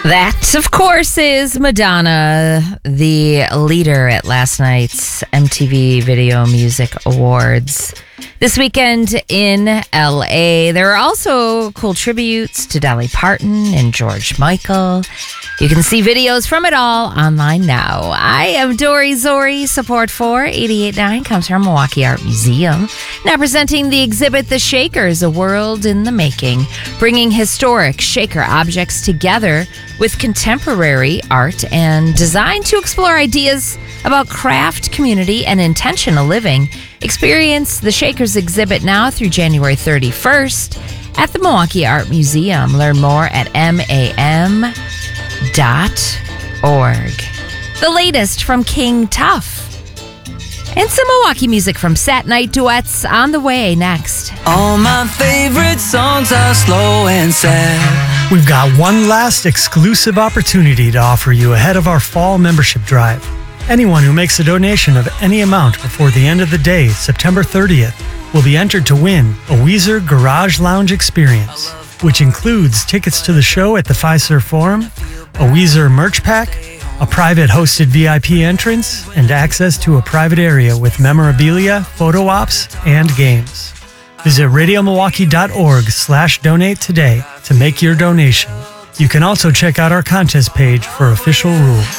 That, of course, is Madonna, the leader at last night's MTV Video Music Awards. This weekend in LA, there are also cool tributes to Dolly Parton and George Michael. You can see videos from it all online now. I am Dory Zori. Support for 88.9 comes from Milwaukee Art Museum. Now presenting the exhibit The Shakers, A World in the Making, bringing historic Shaker objects together with contemporary art and design to explore ideas about craft, community, and intentional living. Experience the Shakers exhibit now through January 31st at the Milwaukee Art Museum. Learn more at MAM.org. The latest from King Tuff. And some Milwaukee music from Sat Night Duets on the way next. All my favorite songs are slow and sad. We've got one last exclusive opportunity to offer you ahead of our fall membership drive. Anyone who makes a donation of any amount before the end of the day, September 30th, will be entered to win a Weezer Garage Lounge experience, which includes tickets to the show at the Fiserv Forum, a Weezer merch pack, a private hosted VIP entrance, and access to a private area with memorabilia, photo ops, and games. Visit radiomilwaukee.org/donate today to make your donation. You can also check out our contest page for official rules.